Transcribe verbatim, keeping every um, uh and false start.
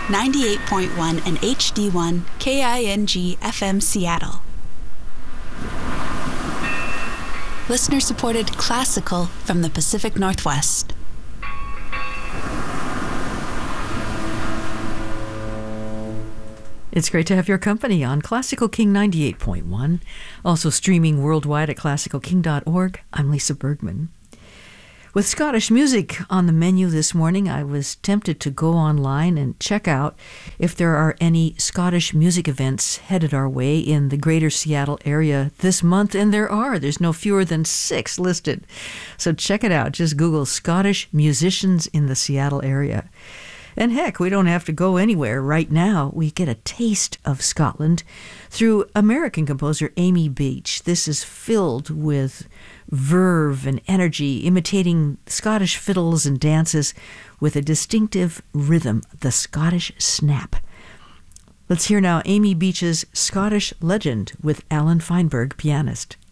ninety-eight point one and H D one K I N G F M Seattle. Listener-supported classical from the Pacific Northwest. It's great to have your company on Classical King ninety-eight point one, also streaming worldwide at classical king dot org. I'm Lisa Bergman. With Scottish music on the menu this morning, I was tempted to go online and check out if there are any Scottish music events headed our way in the greater Seattle area this month, and there are. There's no fewer than six listed. So check it out. Just Google Scottish musicians in the Seattle area. And heck, we don't have to go anywhere right now. We get a taste of Scotland through American composer Amy Beach. This is filled with verve and energy, imitating Scottish fiddles and dances with a distinctive rhythm, the Scottish snap. Let's hear now Amy Beach's Scottish Legend with Alan Feinberg, pianist.